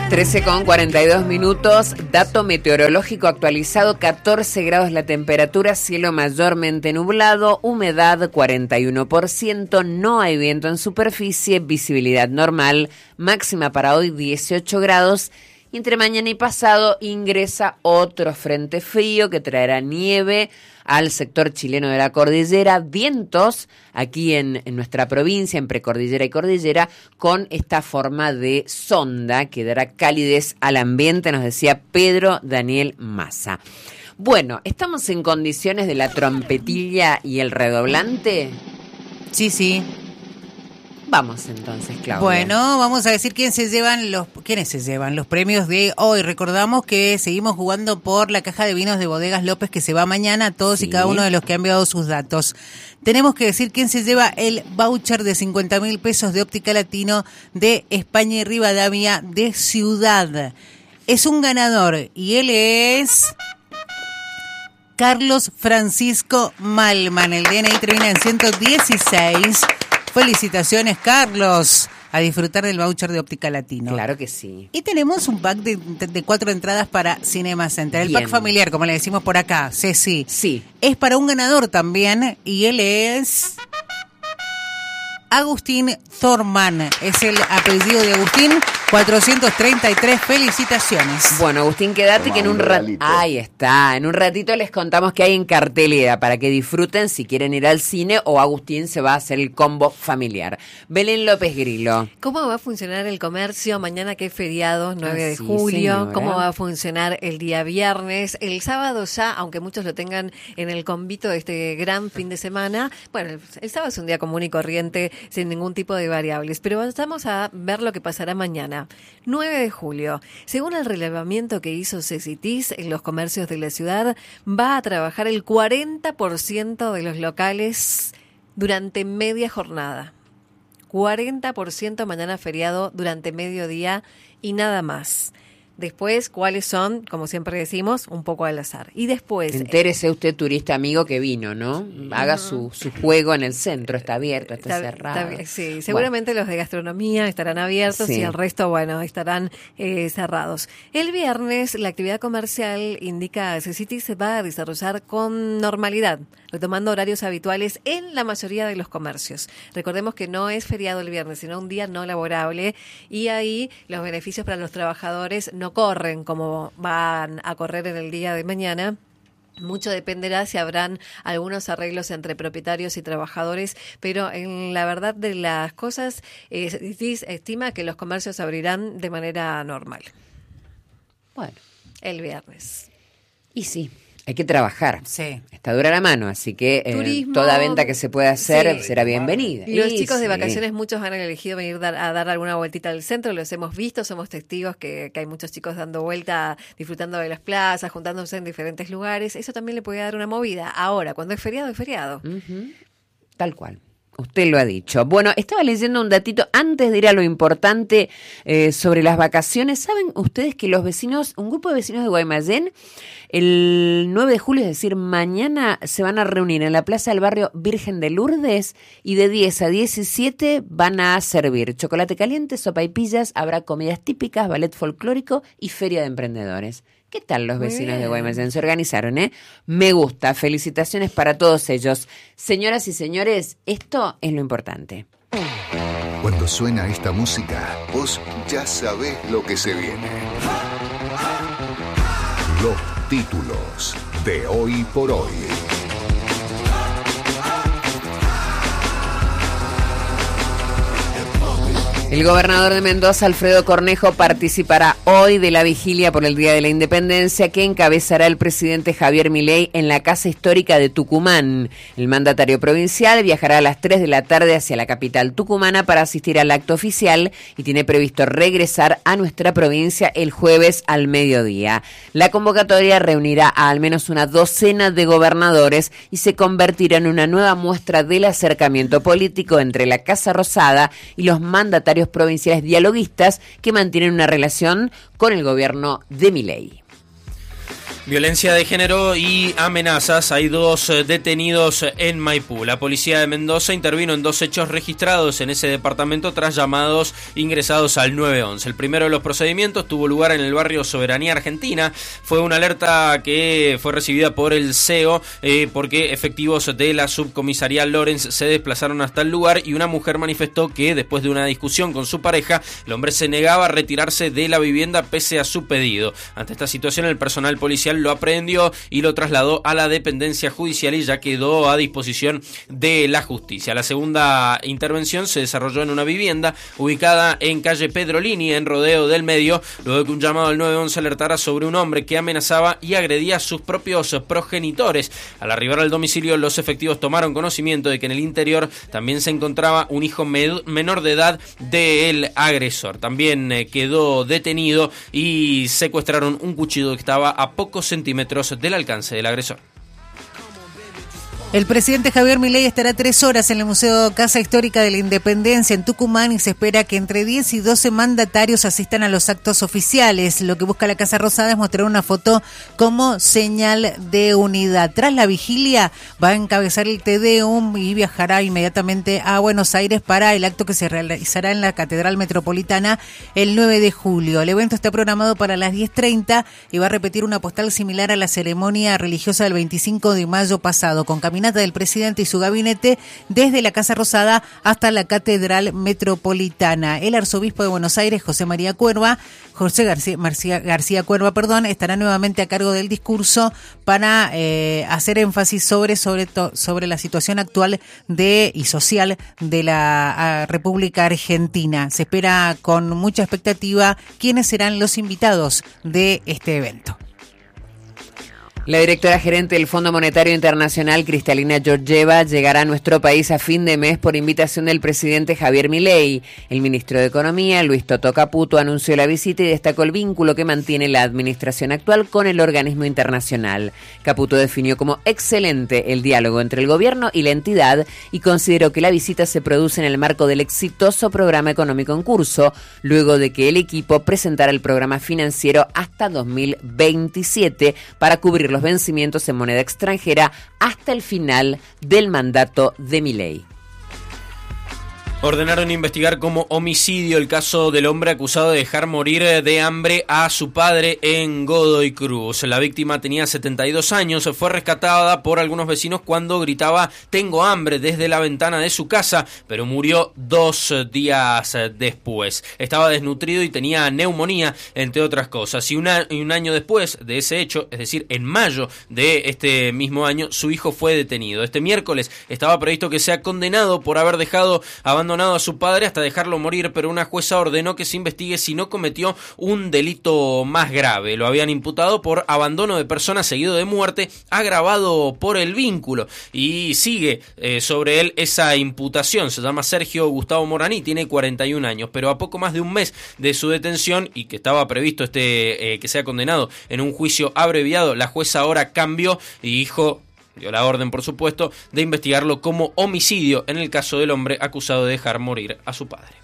13:42, dato meteorológico actualizado, 14 grados la temperatura, cielo mayormente nublado, humedad 41%, no hay viento en superficie, visibilidad normal, máxima para hoy 18 grados. Y entre mañana y pasado ingresa otro frente frío que traerá nieve al sector chileno de la cordillera, vientos aquí en nuestra provincia, en precordillera y cordillera, con esta forma de sonda que dará calidez al ambiente, nos decía Pedro Daniel Massa. Bueno, ¿estamos en condiciones de la trompetilla y el redoblante? Sí. Vamos entonces, Claudia. Bueno, vamos a decir quiénes se llevan los premios de hoy. Recordamos que seguimos jugando por la caja de vinos de Bodegas López que se va mañana a todos y cada uno de los que han enviado sus datos. Tenemos que decir quién se lleva el voucher de 50.000 pesos de Óptica Latino de España y Rivadavia de Ciudad. Es un ganador y él es Carlos Francisco Malman. El DNI termina en 116. Felicitaciones, Carlos, a disfrutar del voucher de Óptica Latino. Claro que sí. Y tenemos un pack de 4 entradas para Cinema Center. El pack familiar, como le decimos por acá, Ceci. Sí. Es para un ganador también, y él es Agustín Thorman. Es el apellido de Agustín, 433, felicitaciones. Bueno, Agustín, quédate que en un ratito. Ahí está, en un ratito les contamos qué hay en cartelera para que disfruten si quieren ir al cine o Agustín se va a hacer el combo familiar. Belén López Grillo. ¿Cómo va a funcionar el comercio mañana que es feriado, 9 de julio? Señora. ¿Cómo va a funcionar el día viernes? El sábado ya, aunque muchos lo tengan en el convito de este gran fin de semana, bueno, el sábado es un día común y corriente sin ningún tipo de variables, pero vamos a ver lo que pasará mañana. 9 de julio. Según el relevamiento que hizo Cecitis en los comercios de la ciudad, va a trabajar el 40% de los locales durante media jornada. 40% mañana feriado durante mediodía y nada más. Después, ¿cuáles son? Como siempre decimos, un poco al azar. Y después... Entérese usted, turista amigo, que vino, ¿no? Haga su juego en el centro. Está abierto, está cerrado. Sí, seguramente los de gastronomía estarán abiertos y el resto, bueno, estarán cerrados. El viernes, la actividad comercial, indica Cecity, se va a desarrollar con normalidad, retomando horarios habituales en la mayoría de los comercios. Recordemos que no es feriado el viernes, sino un día no laborable, y ahí los beneficios para los trabajadores no corren como van a correr en el día de mañana. Mucho dependerá si habrán algunos arreglos entre propietarios y trabajadores, pero en la verdad de las cosas, estima que los comercios abrirán de manera normal. Bueno. El viernes. Y sí. Hay que trabajar. Sí. Está dura la mano, así que Turismo, toda venta que se pueda hacer será bienvenida. Y los chicos de vacaciones, muchos han elegido venir a dar alguna vueltita al centro, los hemos visto, somos testigos que hay muchos chicos dando vuelta, disfrutando de las plazas, juntándose en diferentes lugares. Eso también le puede dar una movida. Ahora, cuando es feriado, es feriado. Uh-huh. Tal cual. Usted lo ha dicho. Bueno, estaba leyendo un datito antes de ir a lo importante sobre las vacaciones. ¿Saben ustedes que los vecinos, un grupo de vecinos de Guaymallén, el 9 de julio, es decir, mañana se van a reunir en la plaza del barrio Virgen de Lourdes y de 10 a 17 van a servir chocolate caliente, sopaipillas, habrá comidas típicas, ballet folclórico y feria de emprendedores? ¿Qué tal los vecinos de Guaymallén? Se organizaron, ¿eh? Me gusta. Felicitaciones para todos ellos. Señoras y señores, esto es lo importante. Cuando suena esta música, vos ya sabés lo que se viene. Los títulos de Hoy por Hoy. El gobernador de Mendoza, Alfredo Cornejo, participará hoy de la vigilia por el Día de la Independencia que encabezará el presidente Javier Milei en la Casa Histórica de Tucumán. El mandatario provincial viajará a las 3 de la tarde hacia la capital tucumana para asistir al acto oficial y tiene previsto regresar a nuestra provincia el jueves al mediodía. La convocatoria reunirá a al menos una docena de gobernadores y se convertirá en una nueva muestra del acercamiento político entre la Casa Rosada y los mandatarios provinciales dialoguistas que mantienen una relación con el gobierno de Milei. Violencia de género y amenazas. Hay 2 detenidos en Maipú. La policía de Mendoza intervino en 2 hechos registrados en ese departamento tras llamados ingresados al 911. El primero de los procedimientos tuvo lugar en el barrio Soberanía Argentina. Fue una alerta que fue recibida por el CEO porque efectivos de la subcomisaría Lorenz se desplazaron hasta el lugar y una mujer manifestó que después de una discusión con su pareja, el hombre se negaba a retirarse de la vivienda pese a su pedido. Ante esta situación, el personal policial lo aprehendió y lo trasladó a la dependencia judicial y ya quedó a disposición de la justicia. La segunda intervención se desarrolló en una vivienda ubicada en calle Pedrolini, en Rodeo del Medio, luego de que un llamado al 911 alertara sobre un hombre que amenazaba y agredía a sus propios progenitores. Al arribar al domicilio, los efectivos tomaron conocimiento de que en el interior también se encontraba un hijo menor de edad del agresor. También quedó detenido y secuestraron un cuchillo que estaba a pocos centímetros del alcance del agresor. El presidente Javier Milei estará 3 horas en el Museo Casa Histórica de la Independencia en Tucumán y se espera que entre 10 y 12 mandatarios asistan a los actos oficiales. Lo que busca la Casa Rosada es mostrar una foto como señal de unidad. Tras la vigilia va a encabezar el Te Deum y viajará inmediatamente a Buenos Aires para el acto que se realizará en la Catedral Metropolitana el 9 de julio. El evento está programado para las 10:30 y va a repetir una postal similar a la ceremonia religiosa del 25 de mayo pasado, con caminata del presidente y su gabinete desde la Casa Rosada hasta la Catedral Metropolitana. El arzobispo de Buenos Aires, José García Cuerva, estará nuevamente a cargo del discurso para hacer énfasis sobre la situación actual y social de la República Argentina. Se espera con mucha expectativa quiénes serán los invitados de este evento. La directora gerente del Fondo Monetario Internacional, Cristalina Georgieva, llegará a nuestro país a fin de mes por invitación del presidente Javier Milei. El ministro de Economía, Luis Toto Caputo, anunció la visita y destacó el vínculo que mantiene la administración actual con el organismo internacional. Caputo definió como excelente el diálogo entre el gobierno y la entidad y consideró que la visita se produce en el marco del exitoso programa económico en curso, luego de que el equipo presentara el programa financiero hasta 2027 para cubrir los vencimientos en moneda extranjera hasta el final del mandato de Milei. Ordenaron investigar como homicidio el caso del hombre acusado de dejar morir de hambre a su padre en Godoy Cruz. La víctima tenía 72 años, fue rescatada por algunos vecinos cuando gritaba "tengo hambre" desde la ventana de su casa, pero murió 2 días después. Estaba desnutrido y tenía neumonía, entre otras cosas. Y un año después de ese hecho, es decir, en mayo de este mismo año, su hijo fue detenido. Este miércoles estaba previsto que sea condenado por haber dejado abandonado a su padre hasta dejarlo morir, pero una jueza ordenó que se investigue si no cometió un delito más grave. Lo habían imputado por abandono de persona seguido de muerte, agravado por el vínculo, y sigue sobre él esa imputación. Se llama Sergio Gustavo Moraní, tiene 41 años, pero a poco más de un mes de su detención y que estaba previsto que sea condenado en un juicio abreviado, la jueza ahora cambió y dio la orden, por supuesto, de investigarlo como homicidio en el caso del hombre acusado de dejar morir a su padre.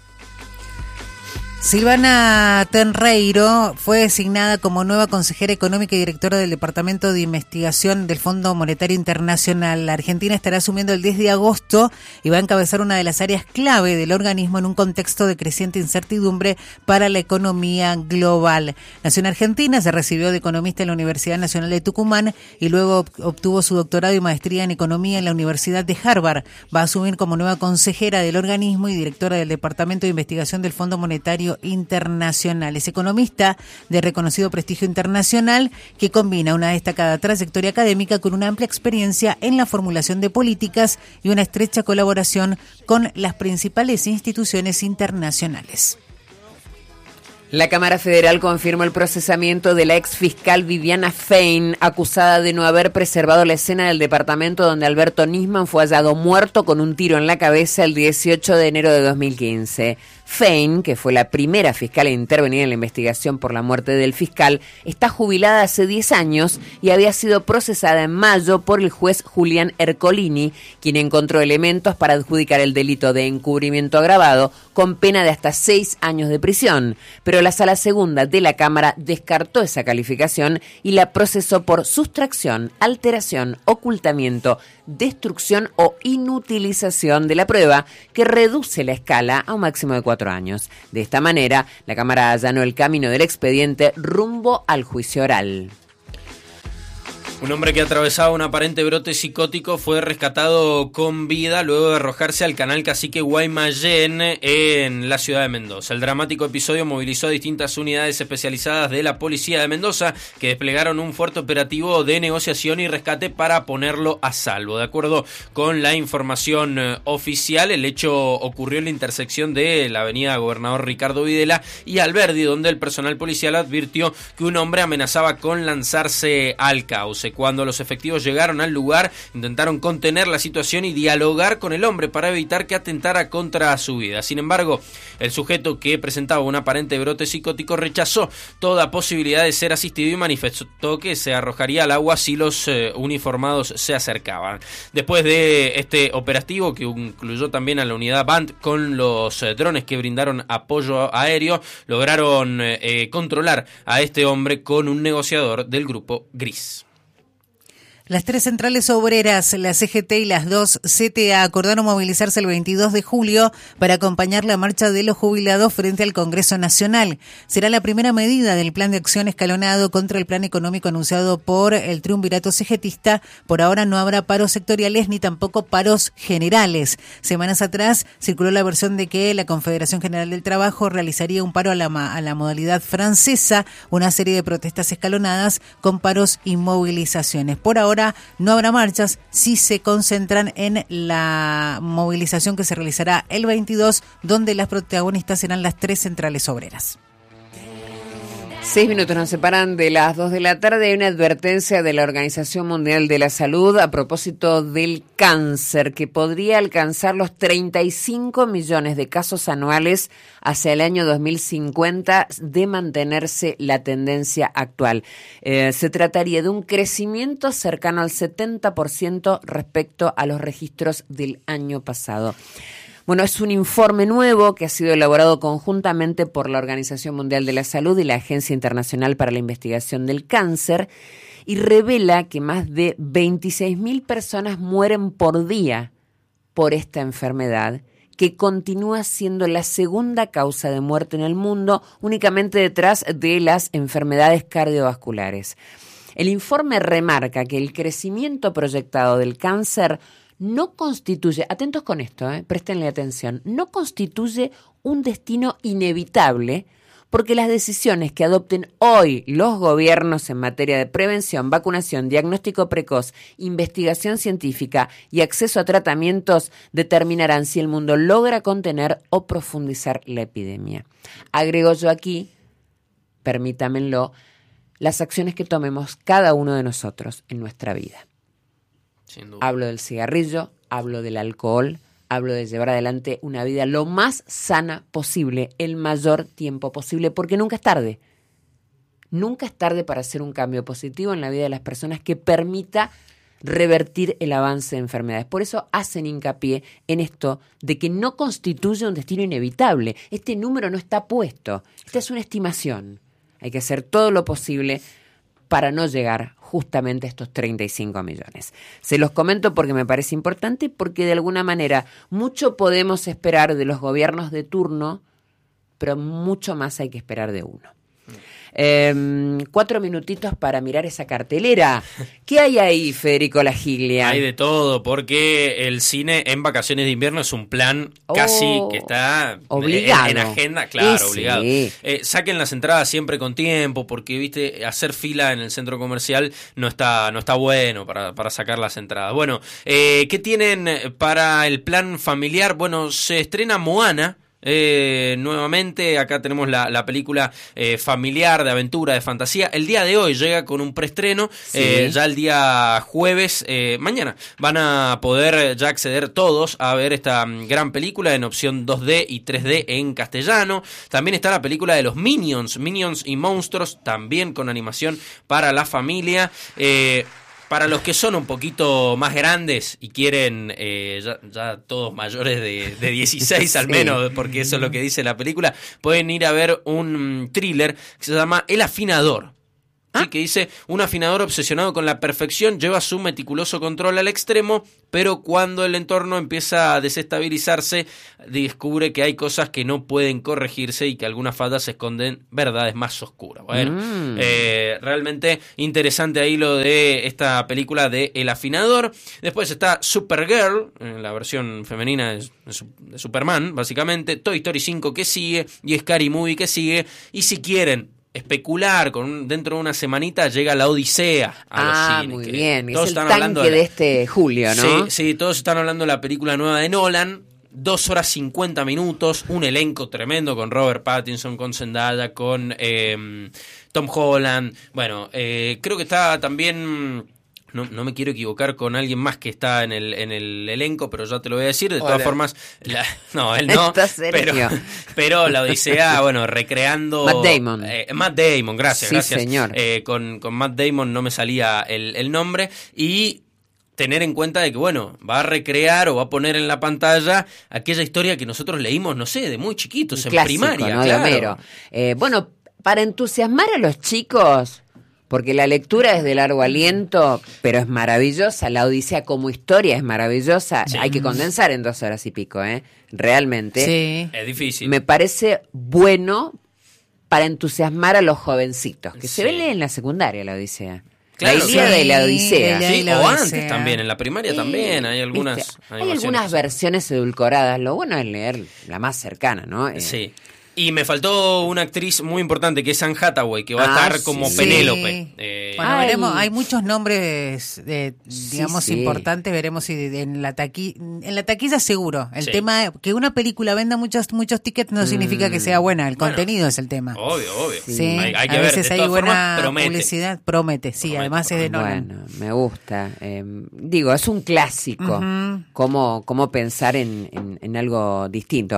Silvana Tenreiro fue designada como nueva consejera económica y directora del Departamento de Investigación del Fondo Monetario Internacional. La Argentina estará asumiendo el 10 de agosto y va a encabezar una de las áreas clave del organismo en un contexto de creciente incertidumbre para la economía global. Nació en Argentina, se recibió de economista en la Universidad Nacional de Tucumán y luego obtuvo su doctorado y maestría en economía en la Universidad de Harvard. Va a asumir como nueva consejera del organismo y directora del Departamento de Investigación del Fondo Monetario Internacional. Es economista de reconocido prestigio internacional que combina una destacada trayectoria académica con una amplia experiencia en la formulación de políticas y una estrecha colaboración con las principales instituciones internacionales. La Cámara Federal confirmó el procesamiento de la exfiscal Viviana Fein, acusada de no haber preservado la escena del departamento donde Alberto Nisman fue hallado muerto con un tiro en la cabeza el 18 de enero de 2015. Fein, que fue la primera fiscal en intervenir en la investigación por la muerte del fiscal, está jubilada hace 10 años y había sido procesada en mayo por el juez Julián Ercolini, quien encontró elementos para adjudicar el delito de encubrimiento agravado con pena de hasta 6 años de prisión. Pero la Sala Segunda de la Cámara descartó esa calificación y la procesó por sustracción, alteración, ocultamiento, destrucción o inutilización de la prueba, que reduce la escala a un máximo de 4 años. De esta manera, la Cámara allanó el camino del expediente rumbo al juicio oral. Un hombre que atravesaba un aparente brote psicótico fue rescatado con vida luego de arrojarse al canal Cacique Guaymallén en la ciudad de Mendoza. El dramático episodio movilizó a distintas unidades especializadas de la policía de Mendoza, que desplegaron un fuerte operativo de negociación y rescate para ponerlo a salvo. De acuerdo con la información oficial, el hecho ocurrió en la intersección de la avenida Gobernador Ricardo Videla y Alberdi, donde el personal policial advirtió que un hombre amenazaba con lanzarse al cauce. Cuando los efectivos llegaron al lugar, intentaron contener la situación y dialogar con el hombre para evitar que atentara contra su vida. Sin embargo, el sujeto, que presentaba un aparente brote psicótico, rechazó toda posibilidad de ser asistido y manifestó que se arrojaría al agua si los uniformados se acercaban. Después de este operativo, que incluyó también a la unidad BAND con los drones que brindaron apoyo aéreo, lograron controlar a este hombre con un negociador del grupo Gris. Las 3 centrales obreras, la CGT y las 2 CTA, acordaron movilizarse el 22 de julio para acompañar la marcha de los jubilados frente al Congreso Nacional. Será la primera medida del plan de acción escalonado contra el plan económico anunciado por el triunvirato CGTista. Por ahora no habrá paros sectoriales ni tampoco paros generales. Semanas atrás circuló la versión de que la Confederación General del Trabajo realizaría un paro a la modalidad francesa, una serie de protestas escalonadas con paros y movilizaciones. Por ahora no habrá marchas, sí se concentran en la movilización que se realizará el 22, donde las protagonistas serán las 3 centrales obreras. 6 minutos nos separan de las 2 de la tarde. Hay una advertencia de la Organización Mundial de la Salud a propósito del cáncer, que podría alcanzar los 35 millones de casos anuales hacia el año 2050 de mantenerse la tendencia actual. Se trataría de un crecimiento cercano al 70% respecto a los registros del año pasado. Bueno, es un informe nuevo que ha sido elaborado conjuntamente por la Organización Mundial de la Salud y la Agencia Internacional para la Investigación del Cáncer, y revela que más de 26.000 personas mueren por día por esta enfermedad, que continúa siendo la segunda causa de muerte en el mundo, únicamente detrás de las enfermedades cardiovasculares. El informe remarca que el crecimiento proyectado del cáncer no constituye, atentos con esto, préstenle atención, no constituye un destino inevitable, porque las decisiones que adopten hoy los gobiernos en materia de prevención, vacunación, diagnóstico precoz, investigación científica y acceso a tratamientos determinarán si el mundo logra contener o profundizar la epidemia. Agrego yo aquí, permítamelo, las acciones que tomemos cada uno de nosotros en nuestra vida. Hablo del cigarrillo, hablo del alcohol, hablo de llevar adelante una vida lo más sana posible, el mayor tiempo posible, porque nunca es tarde. Nunca es tarde para hacer un cambio positivo en la vida de las personas que permita revertir el avance de enfermedades. Por eso hacen hincapié en esto de que no constituye un destino inevitable. Este número no está puesto. Esta es una estimación. Hay que hacer todo lo posible para no llegar justamente a estos 35 millones. Se los comento porque me parece importante y porque de alguna manera mucho podemos esperar de los gobiernos de turno, pero mucho más hay que esperar de uno. 4 minutitos para mirar esa cartelera. ¿Qué hay ahí, Federico La Giglia? Hay de todo, porque el cine en vacaciones de invierno es un plan casi que está obligado en agenda, claro, obligado. Saquen las entradas siempre con tiempo, porque viste, hacer fila en el centro comercial no está bueno para sacar las entradas. Bueno, ¿qué tienen para el plan familiar? Bueno, se estrena Moana nuevamente. Acá tenemos la película familiar, de aventura, de fantasía. El día de hoy llega con un preestreno. Ya el día jueves, mañana, van a poder ya acceder todos a ver esta gran película en opción 2D y 3D en castellano. También está la película de los Minions y Monstruos, también con animación para la familia. Para los que son un poquito más grandes y quieren, ya todos mayores de 16 al menos, porque eso es lo que dice la película, pueden ir a ver un thriller que se llama El Afinador. Sí, que dice: un afinador obsesionado con la perfección lleva su meticuloso control al extremo, pero cuando el entorno empieza a desestabilizarse, descubre que hay cosas que no pueden corregirse y que algunas fallas esconden verdades más oscuras. Bueno, realmente interesante ahí lo de esta película de El Afinador. Después está Supergirl, la versión femenina de Superman, básicamente. Toy Story 5 que sigue y Scary Movie que sigue. Y si quieren especular, dentro de una semanita llega La Odisea a los cines. Muy bien, es el tanque de este julio, ¿no? Sí, todos están hablando de la película nueva de Nolan. 2 horas 50 minutos, un elenco tremendo con Robert Pattinson, con Zendaya, con Tom Holland. Bueno, creo que está también... No me quiero equivocar con alguien más que está en el elenco, pero ya te lo voy a decir. De todas formas, no, él no. Pero La Odisea, bueno, recreando... Matt Damon. Gracias. Señor. Con Matt Damon no me salía el nombre. Y tener en cuenta de que, bueno, va a recrear o va a poner en la pantalla aquella historia que nosotros leímos, no sé, de muy chiquitos, en primaria. ¿No? Claro. De Homero. Bueno, para entusiasmar a los chicos... Porque la lectura es de largo aliento, pero es maravillosa. La Odisea como historia es maravillosa. Sí. Hay que condensar en 2 horas y pico, realmente. Sí. Es difícil. Me parece bueno para entusiasmar a los jovencitos, que se ven en la secundaria, la Odisea. Claro, la Ilíada de la Odisea. O antes también, en la primaria también. Hay algunas versiones edulcoradas. Lo bueno es leer la más cercana, ¿no? Sí. Y me faltó una actriz muy importante, que es Anne Hathaway, que va a estar como Penélope. Bueno, veremos, hay muchos nombres, digamos, importantes. Veremos si en la taquilla seguro. El tema, que una película venda muchos tickets no significa que sea buena. El contenido es el tema. Obvio. Sí. Hay que a ver. veces hay buena publicidad. Promete. Además es de Nolan. Bueno, me gusta. Es un clásico. Cómo pensar en algo distinto.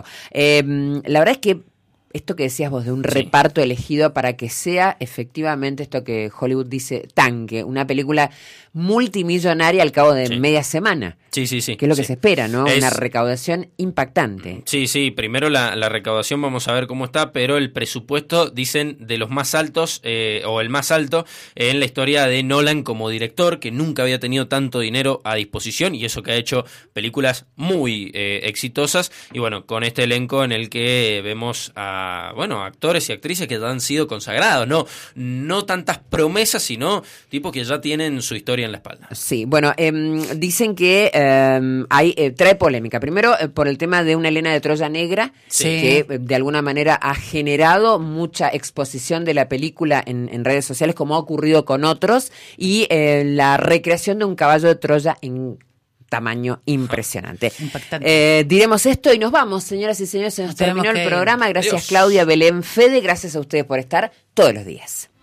La verdad es que esto que decías vos de un reparto elegido para que sea efectivamente esto que Hollywood dice tanque, una película multimillonaria al cabo de media semana. Sí. Que es lo que se espera, ¿no? Una recaudación impactante. Sí. Primero la recaudación vamos a ver cómo está, pero el presupuesto, dicen, de los más altos, o el más alto en la historia de Nolan como director, que nunca había tenido tanto dinero a disposición, y eso que ha hecho películas muy exitosas, y bueno, con este elenco en el que vemos a actores y actrices que ya han sido consagrados, no tantas promesas, sino tipos que ya tienen su historia en la espalda. Sí, bueno, dicen que trae polémica. Primero, por el tema de una Helena de Troya negra, que de alguna manera ha generado mucha exposición de la película en redes sociales, como ha ocurrido con otros, y la recreación de un caballo de Troya en tamaño impresionante. Impactante. Diremos esto y nos vamos, señoras y señores. Se nos terminó el programa. Gracias, Claudia, Belén, Fede. Gracias a ustedes por estar todos los días.